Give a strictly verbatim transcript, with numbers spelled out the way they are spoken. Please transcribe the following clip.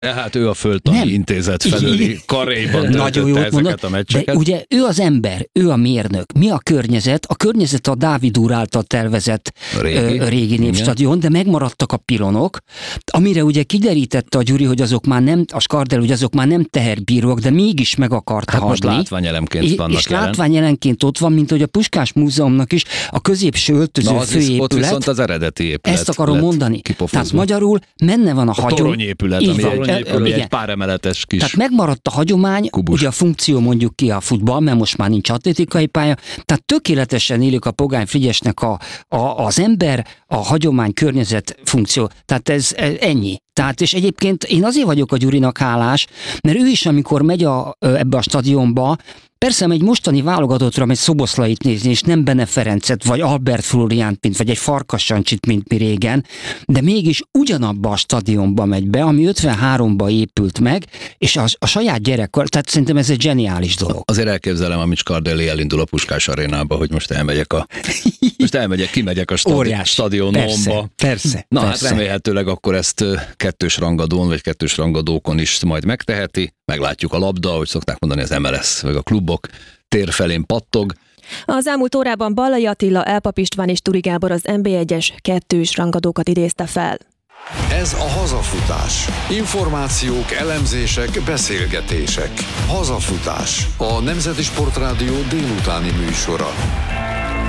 Hát ő a Földtani Nem. Intézet felüli karéban Nagyon jót ezeket mondod, a meccseket. de ugye ő az ember, ő a mérnök. Mi a környezet? A környezet a Dávid úr által tervezett régi, ö, régi népstadion, de megmaradtak a pilonok, amire ugye kiderítette a Gyuri, hogy azok már nem, a Skardel, hogy azok már nem teherbírók, de mégis meg akarta hát hagyni. most látványelemként vannak És jelen. látványelenként ott van, mint hogy a Puskás Múzeumnak is a középső öltöző Na, az főépület. ott viszont az eredeti épület. Ezt akarom mondani. Kipofozva. Tehát magyarul menne van a, a hagyomány. toronyépület, ami, van, egy, e- ami igen. egy pár emeletes kis... Tehát megmaradt a hagyomány, kubus. ugye a funkció mondjuk ki a futball, mert most már nincs atlétikai pálya, tehát tökéletesen élik a Pogány Frigyesnek a, a, az ember, a hagyomány, környezet funkció. Tehát ez, ez ennyi. Tehát és egyébként én azért vagyok a Gyurinak hálás, mert ő is, amikor megy a, ebbe a stadionba, persze egy mostani válogatottra megy Szoboszlait nézni, és nem Bene Ferencet, vagy Albert Flóriánt, mint, vagy egy Farkas Sancsit, mint mi régen, de mégis ugyanabba a stadionba megy be, ami ötvenháromba épült meg, és a, a saját gyerekkor, tehát szerintem ez egy zseniális dolog. Azért elképzelem, amit Skardelli elindul a Puskás arénába, hogy most elmegyek a... Most elmegyek, kimegyek a stadi- stadionomba. Persze, persze. Na persze. hát remélhetőleg akkor ezt kettős rangadón, vagy kettős rangadókon is majd megteheti. Meglátjuk a labda, hogy szokták mondani, az em el es, vagy a klubok tér felén pattog. Az elmúlt órában Ballai Attila, Elpap István és Turi Gábor az en bé egyes kettős rangadókat idézte fel. Ez a Hazafutás. Információk, elemzések, beszélgetések. Hazafutás. A Nemzeti Sportrádió délutáni műsora.